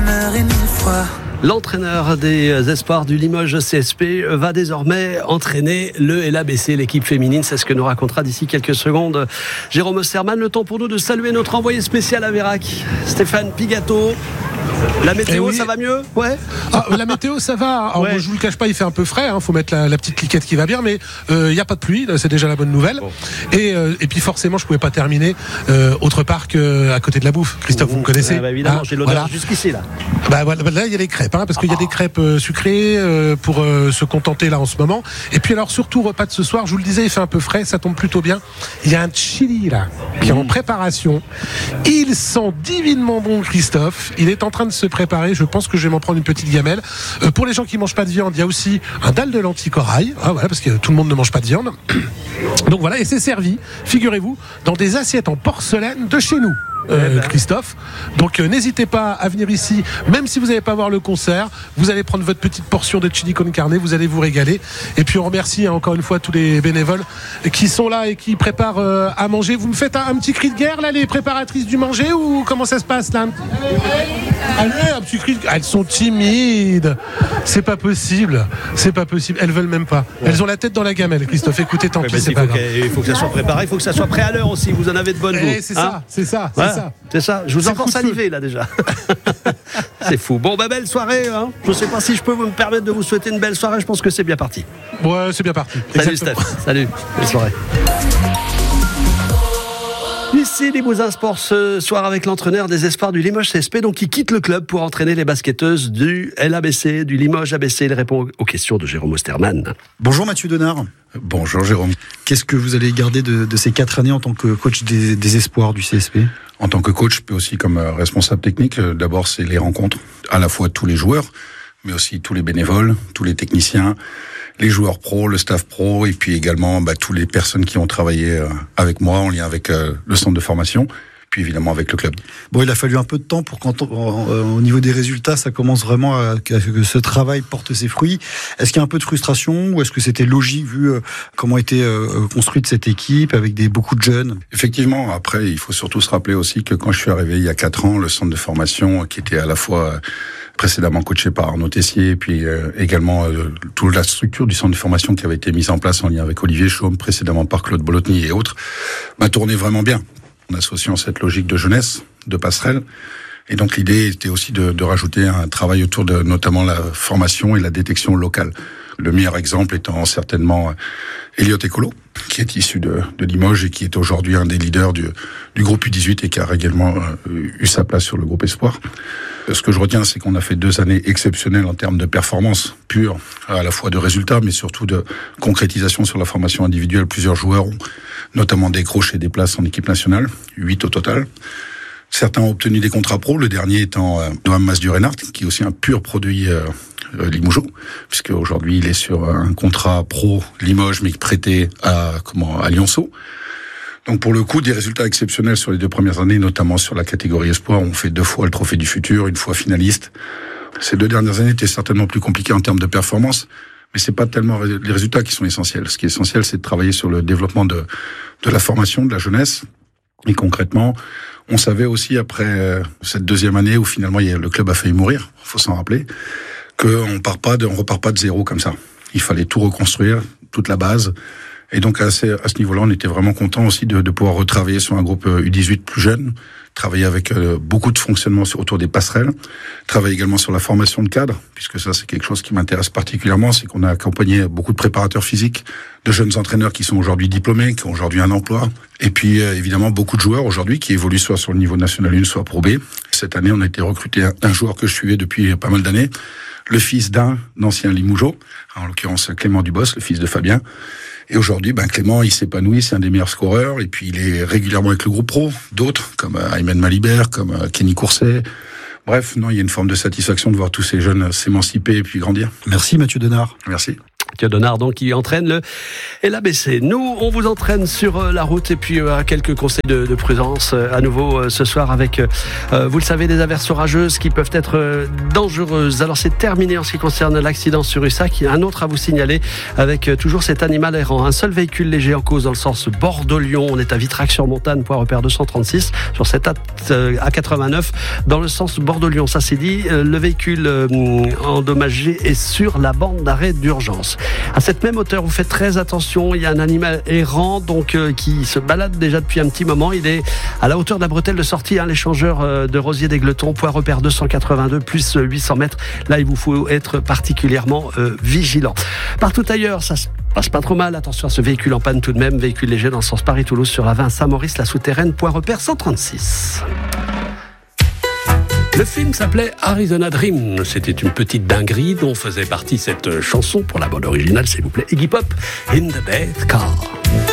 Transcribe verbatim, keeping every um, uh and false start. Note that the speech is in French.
l'entraîneur et mille fois. L'entraîneur des espoirs du Limoges C S P va désormais entraîner le L A B C, l'équipe féminine. C'est ce que nous racontera d'ici quelques secondes Jérôme Osterman. Le temps pour nous de saluer notre envoyé spécial à Vérac, Stéphane Pigato. La météo, oui. ça va mieux ? Ouais. Ah, la météo, ça va. Alors, ouais. moi, je vous le cache pas, il fait un peu frais. Il hein, faut mettre la, la petite cliquette qui va bien, mais il euh, n'y a pas de pluie. C'est déjà la bonne nouvelle. Bon. Et, euh, et puis forcément, je pouvais pas terminer euh, autre part qu'à côté de la bouffe. Christophe, mmh. vous me connaissez ? ah, bah, Évidemment, ah, j'ai l'odeur voilà. jusqu'ici là. Bah voilà, là il y a les crêpes, hein, parce qu'il y a des crêpes euh, sucrées euh, pour euh, se contenter là en ce moment. Et puis alors surtout repas de ce soir, je vous le disais, il fait un peu frais, ça tombe plutôt bien. Il y a un chili là qui est mmh. en préparation. Il sent divinement bon, Christophe. Il est en train de se préparer. Je pense que je vais m'en prendre une petite gamelle. Euh, pour les gens qui mangent pas de viande, il y a aussi un dalle de lentilles corail. Ah, voilà, parce que tout le monde ne mange pas de viande. Donc voilà, et c'est servi, figurez-vous, dans des assiettes en porcelaine de chez nous. Euh, Christophe, donc euh, n'hésitez pas à venir ici, même si vous n'allez pas voir le concert, vous allez prendre votre petite portion de chili con carne, vous allez vous régaler. Et puis on remercie hein, encore une fois tous les bénévoles qui sont là et qui préparent euh, à manger. Vous me faites un, un petit cri de guerre là, les préparatrices du manger, ou comment ça se passe là? Allez, un petit cri de... Elles sont timides, c'est pas possible, c'est pas possible, elles veulent même pas. Elles ont la tête dans la gamelle, Christophe. Écoutez, tant pis, c'est pas grave. Il faut que ça soit préparé, il faut que ça soit prêt à l'heure aussi. Vous en avez de bonnes goûts. Eh, c'est hein ça, c'est ça, c'est ouais. ça. C'est ça, je vous entends saliver là déjà. C'est fou. Bon, bah, belle soirée. Hein. Je ne sais pas si je peux me permettre de vous souhaiter une belle soirée. Je pense que c'est bien parti. Ouais, c'est bien parti. Salut Exactement. Steph. Salut. Belle soirée. Ici, Limousin Sport ce soir avec l'entraîneur des espoirs du Limoges C S P, donc qui quitte le club pour entraîner les basketteuses du L A B C, du Limoges A B C. Il répond aux questions de Jérôme Osterman. Bonjour Mathieu Denard. Bonjour Jérôme. Qu'est-ce que vous allez garder de, de ces quatre années en tant que coach des, des espoirs du C S P ? En tant que coach, mais aussi comme responsable technique, d'abord c'est les rencontres, à la fois tous les joueurs, mais aussi tous les bénévoles, tous les techniciens, les joueurs pros, le staff pro, et puis également bah, toutes les personnes qui ont travaillé euh, avec moi en lien avec euh, le centre de formation, puis évidemment avec le club. Bon, il a fallu un peu de temps pour quand on, euh, au niveau des résultats, ça commence vraiment à, à que ce travail porte ses fruits. Est-ce qu'il y a un peu de frustration ou est-ce que c'était logique vu euh, comment était euh, construite cette équipe avec des beaucoup de jeunes ? Effectivement, après il faut surtout se rappeler aussi que quand je suis arrivé il y a quatre ans, le centre de formation qui était à la fois euh, précédemment coaché par Arnaud Tessier, et puis euh, également euh, toute la structure du centre de formation qui avait été mise en place en lien avec Olivier Chaume, précédemment par Claude Bolotny et autres, m'a tourné vraiment bien, en associant cette logique de jeunesse, de passerelle. Et donc l'idée était aussi de, de rajouter un travail autour de notamment la formation et la détection locale. Le meilleur exemple étant certainement Elliot Ecolo, qui est issu de, de Limoges et qui est aujourd'hui un des leaders du, du groupe U dix-huit et qui a également euh, eu sa place sur le groupe Espoir. Ce que je retiens, c'est qu'on a fait deux années exceptionnelles en termes de performance pure, à la fois de résultats, mais surtout de concrétisation sur la formation individuelle. Plusieurs joueurs ont notamment décroché des places en équipe nationale, huit au total. Certains ont obtenu des contrats pro, le dernier étant euh, Noam Masdur-Reinhardt, qui est aussi un pur produit euh, Limougeot, puisque aujourd'hui il est sur un contrat pro Limoges, mais prêté à comment à Lyonceau. Donc pour le coup, des résultats exceptionnels sur les deux premières années, notamment sur la catégorie espoir. On fait deux fois le trophée du futur, une fois finaliste. Ces deux dernières années étaient certainement plus compliquées en termes de performance, mais c'est pas tellement les résultats qui sont essentiels. Ce qui est essentiel, c'est de travailler sur le développement de de la formation, de la jeunesse. Et concrètement, on savait aussi après cette deuxième année où finalement le club a failli mourir, faut s'en rappeler, qu'on part pas de, on repart pas de zéro comme ça. Il fallait tout reconstruire, toute la base. Et donc à ce, à ce niveau-là, on était vraiment content aussi de, de pouvoir retravailler sur un groupe U dix-huit plus jeune, travailler avec euh, beaucoup de fonctionnement sur, autour des passerelles, travailler également sur la formation de cadres, puisque ça c'est quelque chose qui m'intéresse particulièrement, c'est qu'on a accompagné beaucoup de préparateurs physiques, de jeunes entraîneurs qui sont aujourd'hui diplômés, qui ont aujourd'hui un emploi, et puis euh, évidemment beaucoup de joueurs aujourd'hui qui évoluent soit sur le niveau national un, soit pro B. Cette année, on a été recruté un, un joueur que je suivais depuis pas mal d'années, le fils d'un ancien Limougeot, en l'occurrence Clément Dubos, le fils de Fabien. Et aujourd'hui, ben Clément, il s'épanouit, c'est un des meilleurs scoreurs, et puis il est régulièrement avec le groupe pro, d'autres, comme Ayman Malibert, comme Kenny Courset. Bref, non, il y a une forme de satisfaction de voir tous ces jeunes s'émanciper et puis grandir. Merci Mathieu Denard. Merci. Thiodonard donc qui entraîne le L A B C. Nous, on vous entraîne sur la route et puis euh, quelques conseils de, de prudence euh, à nouveau euh, ce soir avec, euh, vous le savez, des averses orageuses qui peuvent être euh, dangereuses. Alors c'est terminé en ce qui concerne l'accident sur Ussac. Il y a un autre à vous signaler avec euh, toujours cet animal errant. Un seul véhicule léger en cause dans le sens Bordeaux-Lyon. On est à Vitrac-sur-Montagne, point repère deux cent trente-six sur cette A quatre-vingt-neuf dans le sens Bordeaux-Lyon. Ça c'est dit, euh, le véhicule euh, endommagé est sur la bande d'arrêt d'urgence. À cette même hauteur, vous faites très attention, il y a un animal errant donc euh, qui se balade déjà depuis un petit moment. Il est à la hauteur de la bretelle de sortie, hein, l'échangeur euh, de Rosier d'Aigleton, point repère deux cent quatre-vingt-deux, plus huit cents mètres. Là, il vous faut être particulièrement euh, vigilant. Partout ailleurs, ça se passe pas trop mal. Attention à ce véhicule en panne tout de même, véhicule léger dans le sens Paris-Toulouse sur la vingt Saint-Maurice, la souterraine, point repère cent trente-six. Le film s'appelait Arizona Dream. C'était une petite dinguerie dont faisait partie cette chanson pour la bande originale, s'il vous plaît. Iggy Pop, In the Bad Car.